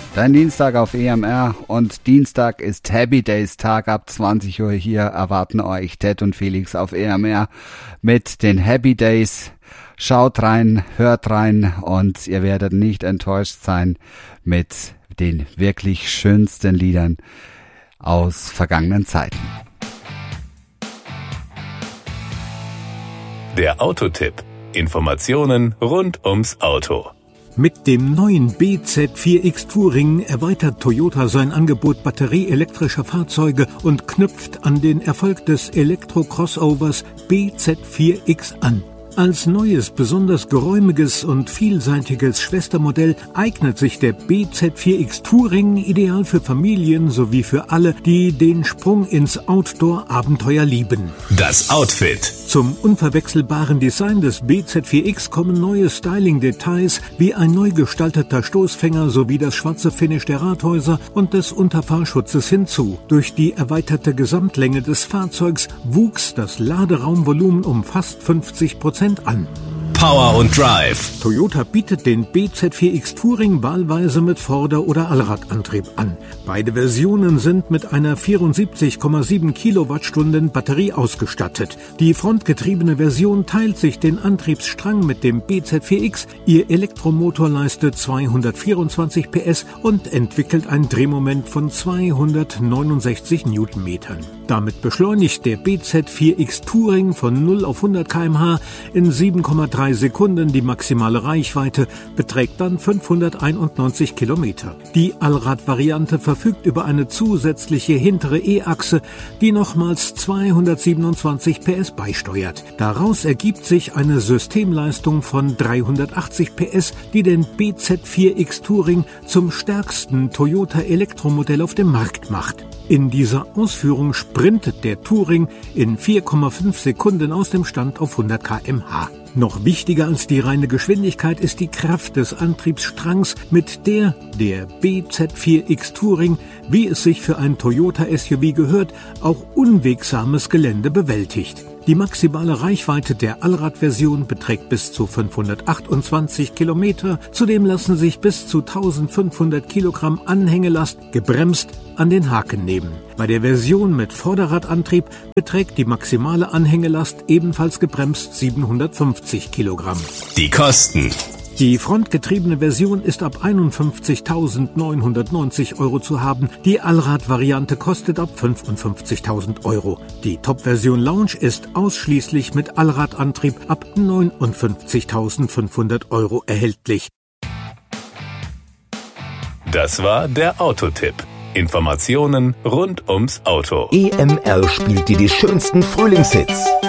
Dein Dienstag auf EMR und Dienstag ist Happy Days Tag. Ab 20 Uhr hier erwarten euch Ted und Felix auf EMR mit den Happy Days. Schaut rein, hört rein und ihr werdet nicht enttäuscht sein mit den wirklich schönsten Liedern aus vergangenen Zeiten. Der Autotipp. Informationen rund ums Auto. Mit dem neuen BZ4X Touring erweitert Toyota sein Angebot batterieelektrischer Fahrzeuge und knüpft an den Erfolg des Elektro-Crossovers BZ4X an. Als neues, besonders geräumiges und vielseitiges Schwestermodell eignet sich der BZ4X Touring ideal für Familien sowie für alle, die den Sprung ins Outdoor-Abenteuer lieben. Das Outfit. Zum unverwechselbaren Design des BZ4X kommen neue Styling-Details wie ein neu gestalteter Stoßfänger sowie das schwarze Finish der Rathäuser und des Unterfahrschutzes hinzu. Durch die erweiterte Gesamtlänge des Fahrzeugs wuchs das Laderaumvolumen um fast 50% an. Power und Drive. Toyota bietet den BZ4X Touring wahlweise mit Vorder- oder Allradantrieb an. Beide Versionen sind mit einer 74,7 Kilowattstunden Batterie ausgestattet. Die frontgetriebene Version teilt sich den Antriebsstrang mit dem BZ4X. Ihr Elektromotor leistet 224 PS und entwickelt ein Drehmoment von 269 Newtonmetern. Damit beschleunigt der BZ4X Touring von 0 auf 100 km/h in 7,3 Sekunden. Die maximale Reichweite beträgt dann 591 Kilometer. Die Allradvariante verfügt über eine zusätzliche hintere E-Achse, die nochmals 227 PS beisteuert. Daraus ergibt sich eine Systemleistung von 380 PS, die den BZ4X Touring zum stärksten Toyota-Elektromodell auf dem Markt macht. In dieser Ausführung sprintet der Touring in 4,5 Sekunden aus dem Stand auf 100 km/h. Noch wichtiger als die reine Geschwindigkeit ist die Kraft des Antriebsstrangs, mit der BZ4X Touring, wie es sich für ein Toyota-SUV gehört, auch unwegsames Gelände bewältigt. Die maximale Reichweite der Allradversion beträgt bis zu 528 Kilometer. Zudem lassen sich bis zu 1500 Kilogramm Anhängelast gebremst an den Haken nehmen. Bei der Version mit Vorderradantrieb beträgt die maximale Anhängelast ebenfalls gebremst 750 Kilogramm. Die Kosten. Die frontgetriebene Version ist ab 51.990 € zu haben. Die Allradvariante kostet ab 55.000 €. Die Top-Version Lounge ist ausschließlich mit Allradantrieb ab 59.500 € erhältlich. Das war der Autotipp. Informationen rund ums Auto. EMR spielt dir die schönsten Frühlingshits.